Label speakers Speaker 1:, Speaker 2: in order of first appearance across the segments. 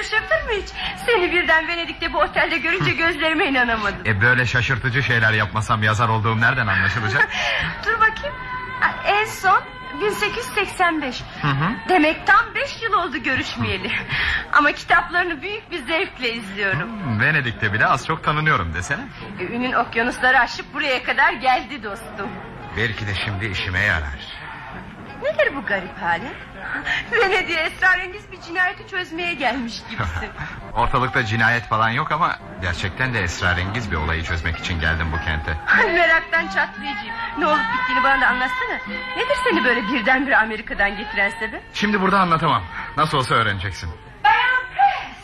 Speaker 1: şaşırtır mı hiç? Seni birden Venedik'te bu otelde görünce gözlerime inanamadım.
Speaker 2: Böyle şaşırtıcı şeyler yapmasam yazar olduğum nereden anlaşılacak?
Speaker 1: Dur bakayım. En son 1885. Demek tam 5 yıl oldu görüşmeyeli. Ama kitaplarını büyük bir zevkle izliyorum.
Speaker 2: Venedik'te bile az çok tanınıyorum desene.
Speaker 1: Ünün okyanusları aşıp buraya kadar geldi dostum.
Speaker 2: Belki de şimdi işime yarar.
Speaker 1: Nedir bu garip halin? Venedik'e esrarengiz bir cinayeti çözmeye gelmiş gibisin.
Speaker 2: Ortalıkta cinayet falan yok ama gerçekten de esrarengiz bir olayı çözmek için geldim bu kente.
Speaker 1: Meraktan çatlayacağım. Ne olup bittiğini bana da anlatsana. Nedir seni böyle birdenbire Amerika'dan getiren sebep?
Speaker 2: Şimdi burada anlatamam. Nasıl olsa öğreneceksin.
Speaker 3: Bayan Press.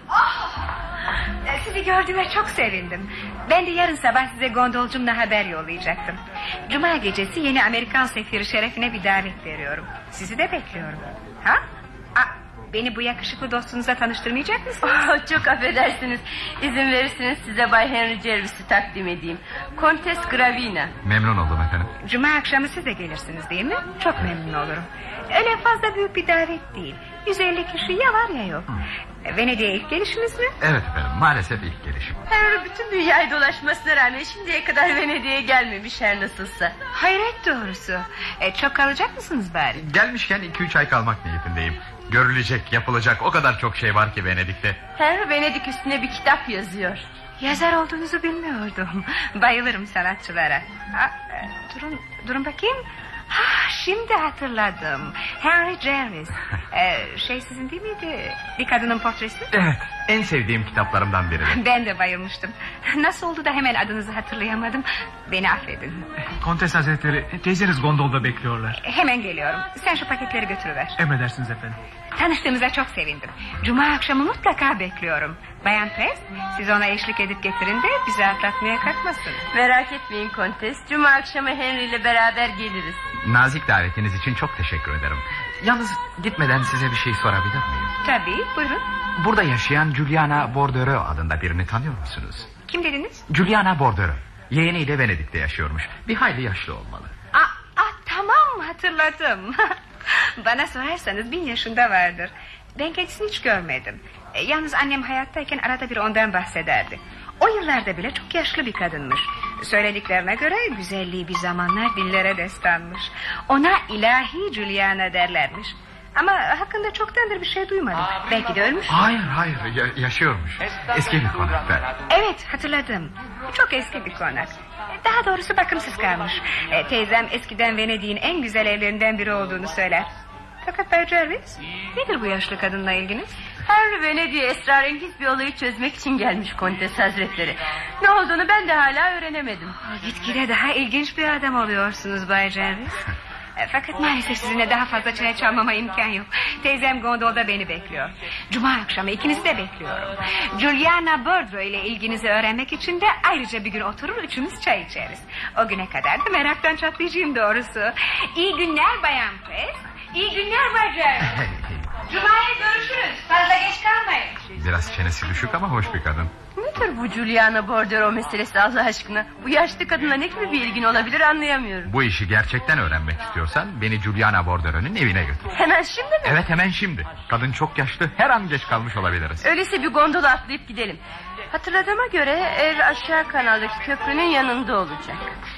Speaker 3: Sizi gördüğüme çok sevindim. Ben de yarın sabah size gondolcumla haber yollayacaktım. Cuma gecesi yeni Amerikan sefiri şerefine bir davet veriyorum. Sizi de bekliyorum. Ha? Beni bu yakışıklı dostunuza tanıştırmayacak mısınız?
Speaker 1: Çok affedersiniz. İzin verirseniz size Bay Henry Jervis'i takdim edeyim. Kontes Gravina.
Speaker 2: Memnun oldum efendim.
Speaker 3: Cuma akşamı siz de gelirsiniz değil mi? Çok memnun olurum. Öyle fazla büyük bir davet değil. 150 kişi ya var ya yok. Venedik'e ilk gelişiniz mi?
Speaker 2: Evet efendim, maalesef ilk gelişim.
Speaker 1: Henry bütün dünyayı dolaşmasına rağmen şimdiye kadar Venedik'e gelmemiş her nasılsa.
Speaker 3: Hayret doğrusu. Çok kalacak mısınız bari?
Speaker 2: Gelmişken 2-3 ay kalmak niyetindeyim. Görülecek, yapılacak o kadar çok şey var ki Venedik'te.
Speaker 1: Henry Venedik üstüne bir kitap yazıyor.
Speaker 3: Yazar olduğunuzu bilmiyordum. Bayılırım sanatçılara. Durun bakayım. Şimdi hatırladım. Henry Jervis. Sizin değil miydi? Bir kadının portresi.
Speaker 2: Evet, en sevdiğim kitaplarımdan biri.
Speaker 3: Ben de bayılmıştım. Nasıl oldu da hemen adınızı hatırlayamadım. Beni affedin.
Speaker 4: Kontes Hazretleri, teyzeniz gondolda bekliyorlar.
Speaker 3: Hemen geliyorum. Sen şu paketleri götürüver.
Speaker 4: Emredersiniz efendim.
Speaker 3: Tanıştığımıza çok sevindim. Cuma akşamı mutlaka bekliyorum. Bayan Press, siz ona eşlik edip getirin de bizi atlatmaya kalkmasın.
Speaker 1: Merak etmeyin Kontes. Cuma akşamı Henry ile beraber geliriz.
Speaker 2: Nazik davetiniz için çok teşekkür ederim. Yalnız gitmeden size bir şey sorabilir miyim?
Speaker 3: Tabii, buyurun.
Speaker 2: Burada yaşayan Juliana Bordereau adında birini tanıyor musunuz?
Speaker 3: Kim dediniz?
Speaker 2: Juliana Bordereau. Yeğeniyle Venedik'te yaşıyormuş. Bir hayli yaşlı olmalı.
Speaker 3: Tamam, hatırladım. Bana sorarsanız 1000 yaşında vardır. Ben kendisini hiç görmedim. Yalnız annem hayattayken arada bir ondan bahsederdi. O yıllarda bile çok yaşlı bir kadınmış. Söylediklerine göre güzelliği bir zamanlar dillere destanmış. Ona ilahi Juliana derlermiş. Ama hakkında çoktandır bir şey duymadım. Belki de ölmüş.
Speaker 2: Hayır, yaşıyormuş. Eski bir konakta.
Speaker 3: Evet, hatırladım. Çok eski bir konak. Daha doğrusu bakımsız kalmış. Teyzem eskiden Venedik'in en güzel evlerinden biri olduğunu söyler. Fakat Bay Jervis, nedir bu yaşlı kadınla ilginiz?
Speaker 1: Henry Venedik'e esrarengiz bir olayı çözmek için gelmiş Kontes Hazretleri. Ne olduğunu ben de hala öğrenemedim.
Speaker 3: Gitgide daha ilginç bir adam oluyorsunuz Bay Jervis. Fakat maalesef sizinle daha fazla çay çalmama imkan yok. Teyzem gondolda beni bekliyor. Cuma akşamı ikinizi de bekliyorum. Juliana Bordereau ile ilginizi öğrenmek için de ayrıca bir gün oturur üçümüz çay içeriz. O güne kadar da meraktan çatlayacağım doğrusu. İyi günler Bayan Press. İyi günler Bay Jervis. Cuma'ya görüşürüz. Fazla geç kalmayın.
Speaker 2: Biraz çenesi düşük ama hoş bir kadın.
Speaker 1: Nedir bu Juliana Bordereau meselesi Allah aşkına? Bu yaşlı kadınla ne gibi bir ilgin olabilir anlayamıyorum.
Speaker 2: Bu işi gerçekten öğrenmek istiyorsan beni Juliana Bordereau'nun evine götür.
Speaker 1: Hemen şimdi mi?
Speaker 2: Evet, hemen şimdi. Kadın çok yaşlı, her an geç kalmış olabiliriz.
Speaker 1: Öyleyse bir gondola atlayıp gidelim. Hatırladığıma göre ev aşağı kanaldaki köprünün yanında olacak.